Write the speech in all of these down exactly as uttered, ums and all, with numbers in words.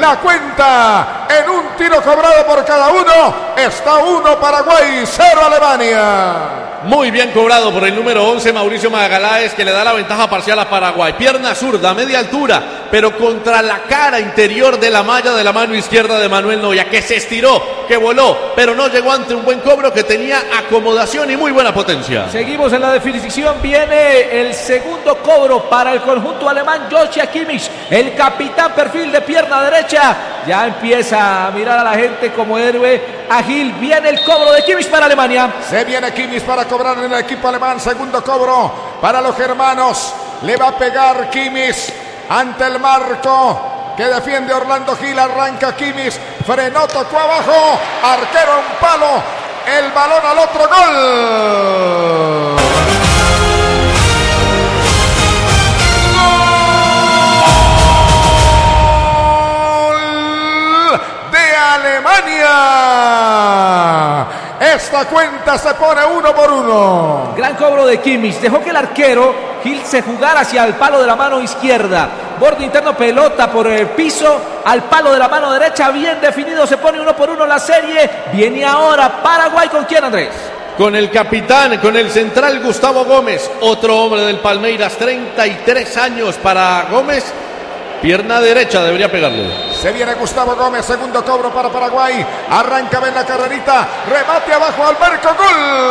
la cuenta en un tiro cobrado por cada uno. Está uno Paraguay, cero Alemania. Muy bien cobrado por el número once, Mauricio Magaláes, que le da la ventaja parcial a Paraguay. Pierna zurda, media altura, pero contra la cara interior de la malla de la mano izquierda de Manuel Noya, que se estiró, que voló, pero no llegó ante un buen cobro que tenía acomodación y muy buena potencia. Seguimos en la definición, viene el segundo cobro para el conjunto alemán. Joshua Kimmich, el capitán, perfil de pierna derecha, ya empieza a mirar a la gente como héroe. Agil, viene el cobro de Kimmich para Alemania. Se viene Kimmich para cobrar en el equipo alemán. Segundo cobro para los germanos. Le va a pegar Kimmich ante el marco que defiende Orlando Gil. Arranca Kimmich, frenó, tocó abajo, arquero a un palo, el balón al otro, gol. Alemania. Esta cuenta se pone uno por uno. Gran cobro de Kimmich. Dejó que el arquero Gil se jugara hacia el palo de la mano izquierda. Borde interno, pelota por el piso al palo de la mano derecha. Bien definido. Se pone uno por uno la serie. Viene ahora Paraguay. ¿Con quién, Andrés? Con el capitán, con el central Gustavo Gómez. Otro hombre del Palmeiras. treinta y tres años para Gómez. Pierna derecha debería pegarle. Se viene Gustavo Gómez, segundo cobro para Paraguay. Arranca bien la carrerita, remate abajo al marco, gol.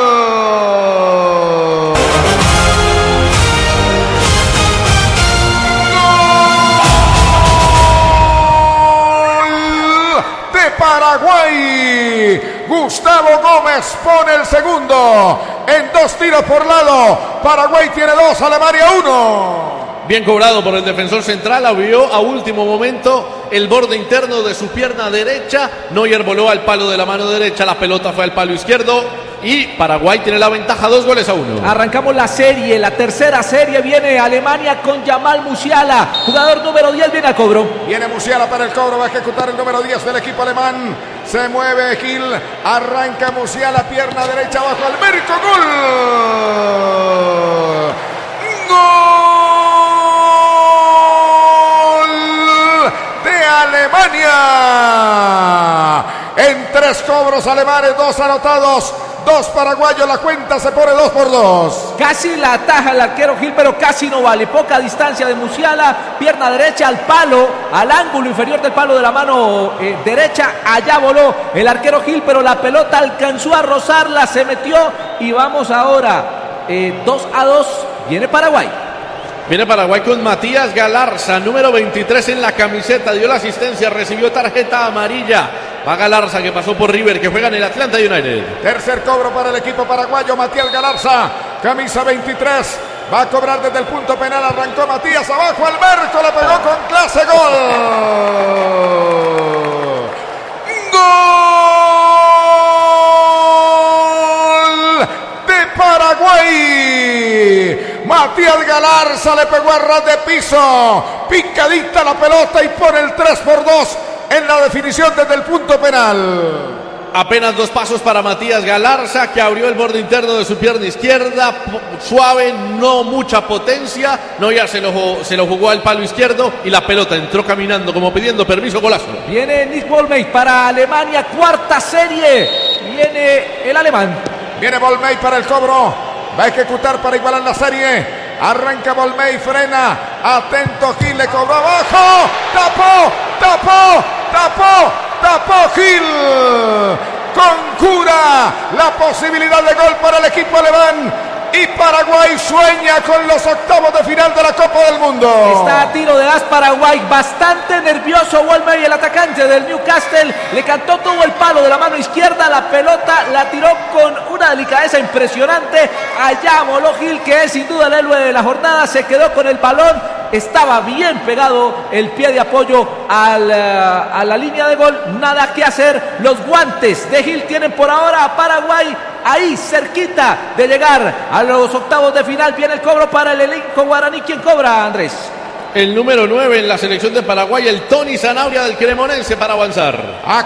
Gol de Paraguay. Gustavo Gómez pone el segundo en dos tiros por lado. Paraguay tiene dos, Alemania uno. Bien cobrado por el defensor central, abrió a último momento el borde interno de su pierna derecha. Neuer voló al palo de la mano derecha, la pelota fue al palo izquierdo y Paraguay tiene la ventaja, dos goles a uno. Arrancamos la serie, la tercera serie, viene Alemania con Jamal Musiala, jugador número diez, viene al cobro. Viene Musiala para el cobro, va a ejecutar el número diez del equipo alemán. Se mueve Gil, arranca Musiala, pierna derecha abajo al marco, gol. ¡Gol! Alemania. En tres cobros alemanes, dos anotados, dos paraguayos, la cuenta se pone dos por dos. Casi la ataja el arquero Gil, pero casi no vale. Poca distancia de Musiala, pierna derecha al palo, al ángulo inferior del palo de la mano eh, derecha. Allá voló el arquero Gil, pero la pelota alcanzó a rozarla, se metió y vamos ahora eh, dos a dos. Viene Paraguay. Viene Paraguay con Matías Galarza, número veintitrés en la camiseta, dio la asistencia, recibió tarjeta amarilla. Va Galarza, que pasó por River, que juega en el Atlanta United. Tercer cobro para el equipo paraguayo, Matías Galarza, camisa veintitrés. Va a cobrar desde el punto penal, arrancó Matías abajo al marco, le pegó con clase, gol. Gol de Paraguay. Matías Galarza le pegó a ras de piso, picadita la pelota y pone el tres por dos en la definición desde el punto penal. Apenas dos pasos para Matías Galarza, que abrió el borde interno de su pierna izquierda, suave, no mucha potencia. No, ya se lo, se lo jugó al palo izquierdo y la pelota entró caminando como pidiendo permiso, golazo. Viene Nick Bolmey para Alemania, cuarta serie. Viene el alemán. Viene Bolmey para el cobro. Va a ejecutar para igualar la serie. Arranca Bolmey, frena. Atento Gil, le cobró abajo. Tapó, tapó, tapó, tapó Gil. Concura la posibilidad de gol para el equipo alemán. Y Paraguay sueña con los octavos de final de la Copa del Mundo. Está a tiro de as Paraguay, bastante nervioso Bolmey, el atacante del Newcastle. Le cantó todo el palo de la mano izquierda, la pelota la tiró con una delicadeza impresionante. Allá voló Gil, que es sin duda el héroe de la jornada, se quedó con el balón. Estaba bien pegado el pie de apoyo al, uh, a la línea de gol. Nada que hacer. Los guantes de Gil tienen por ahora a Paraguay ahí cerquita de llegar a los octavos de final. Viene el cobro para el elenco guaraní. ¿Quién cobra, Andrés? El número nueve en la selección de Paraguay, el Tony Zanabria del Cremonense, para avanzar.